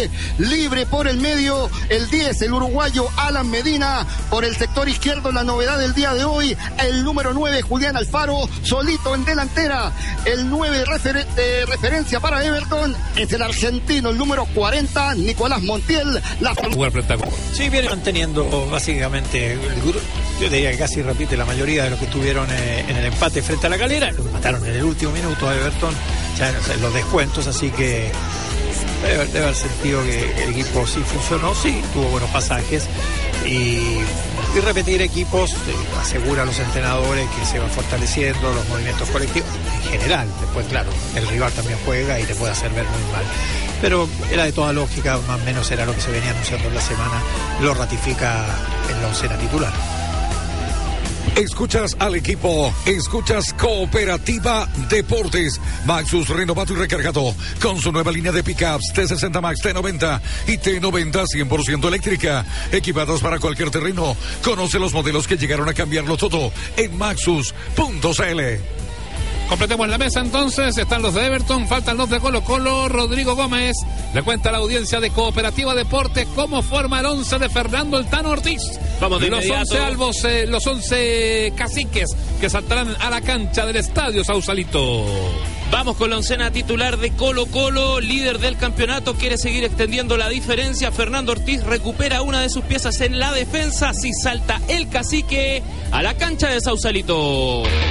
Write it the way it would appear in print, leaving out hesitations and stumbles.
ataque, libre por el medio, el 10, el uruguayo Alan Medina, por el sector izquierdo la novedad del día de hoy, el número 9, Julián Alfaro, solito en delantera, el 9 de referencia para Everton, es el argentino, el número 40, Nicolás Montiel. Sí, viene manteniendo básicamente, yo diría que casi repite la mayoría de los que tuvieron en el empate frente a la Calera, lo mataron en el último minuto a Everton, ya en los descuentos, así que debe haber sentido que el equipo sí funcionó, sí, tuvo buenos pasajes y repetir equipos asegura a los entrenadores que se van fortaleciendo los movimientos colectivos en general. Después, claro, el rival también juega y te puede hacer ver muy mal, pero era de toda lógica, más o menos era lo que se venía anunciando en la semana, lo ratifica en la oncena titular. Escuchas al equipo, escuchas Cooperativa Deportes. Maxus renovado y recargado con su nueva línea de pickups T60 Max, T90 y T90 100% eléctrica, equipados para cualquier terreno. Conoce los modelos que llegaron a cambiarlo todo en maxus.cl. Completemos la mesa entonces, están los de Everton, faltan los de Colo Colo. Rodrigo Gómez le cuenta a la audiencia de Cooperativa Deportes cómo forma el 11 de Fernando El Tano Ortiz. Vamos de los inmediato. 11 albos, los 11 caciques que saltarán a la cancha del Estadio Sausalito. Vamos con la oncena titular de Colo Colo, líder del campeonato, quiere seguir extendiendo la diferencia. Fernando Ortiz recupera una de sus piezas en la defensa, si salta el cacique a la cancha de Sausalito.